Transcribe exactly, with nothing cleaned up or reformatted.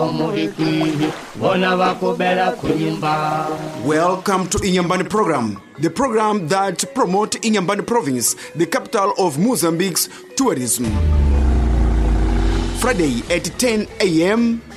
Welcome to Inyambani program, the program that promotes Inyambani province, the capital of Mozambique's tourism. Friday at ten a m